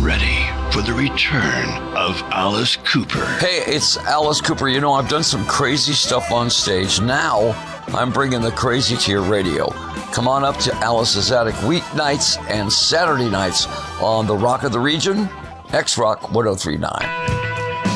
ready for the return of Alice Cooper. Hey, it's Alice Cooper. You know, I've done some crazy stuff on stage. Now, I'm bringing the crazy to your radio. Come on up to Alice's Attic weeknights and Saturday nights on the Rock of the Region, X-Rock 1039.